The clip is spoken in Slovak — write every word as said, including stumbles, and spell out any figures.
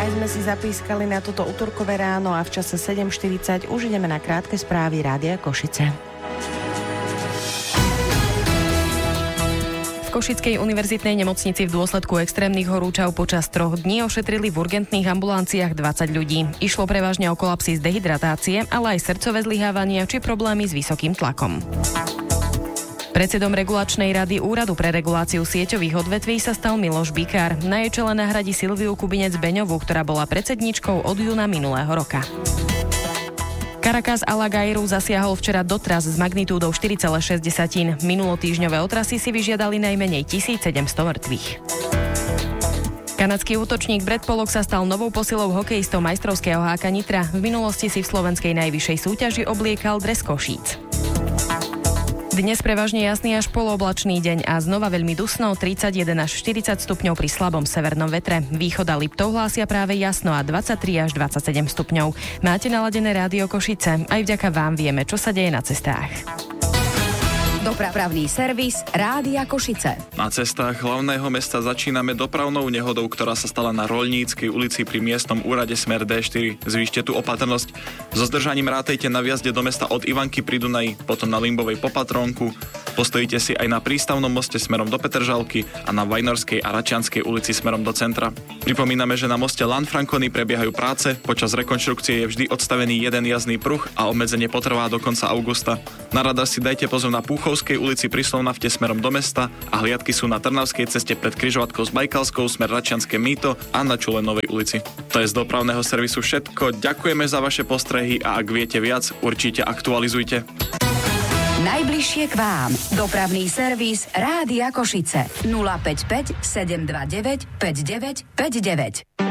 Aj sme si zapískali na toto utorkové ráno a v čase sedem štyridsať už ideme na krátke správy Rádia Košice. V Košickej univerzitnej nemocnici v dôsledku extrémnych horúčav počas troch dní ošetrili v urgentných ambulanciách dvadsať ľudí. Išlo prevažne o kolapsy z dehydratácie, ale aj srdcové zlyhávania či problémy s vysokým tlakom. Predsedom regulačnej rady Úradu pre reguláciu sieťových odvetví sa stal Miloš Bikár. Na jej čele nahradí Silviu Kubinec-Beňovú, ktorá bola predsedníčkou od júna minulého roka. Caracas Alagairu zasiahol včera dotras s magnitúdou štyri celé šesť. Minulotýždňové otrasy si vyžiadali najmenej tisícsedemsto mŕtvych. Kanadský útočník Brett Pollock sa stal novou posilou hokejistov majstrovského háka Nitra. V minulosti si v slovenskej najvyššej súťaži obliekal dres Košíc. Dnes prevažne jasný až polooblačný deň a znova veľmi dusno, tridsaťjeden až štyridsať stupňov pri slabom severnom vetre. Východ a Liptov hlásia práve jasno a dvadsaťtri až dvadsaťsedem stupňov. Máte naladené Rádio Košice. Aj vďaka vám vieme, čo sa deje na cestách. Dopravný servis Rádia Košice. Na cestách hlavného mesta začíname dopravnou nehodou, ktorá sa stala na Roľníckej ulici pri miestnom úrade smer dé štyri. Zvýšte tu opatrnosť. So zdržaním rátejte na vjazde do mesta od Ivanky pri Dunaji, potom na Limbovej po Patrónku. Postojíte si aj na prístavnom moste smerom do Petržalky a na Vajnorskej a Račianskej ulici smerom do centra. Pripomíname, že na moste Lanfranconi prebiehajú práce, počas rekonštrukcie je vždy odstavený jeden jazdný pruh a obmedzenie potrvá do konca augusta. Na radar si dajte pozor na Púchovskej ulici pri Slovnafte smerom do mesta a hliadky sú na Trnavskej ceste pred križovatkou s Bajkalskou smer Račianske Mýto a na Čulenovej ulici. To je z dopravného servisu všetko. Ďakujeme za vaše postrehy a ak viete viac, určite aktualizujte. Najbližšie k vám. Dopravný servis Rádia Košice. nula päť päť sedem dva deväť päť deväť päť deväť.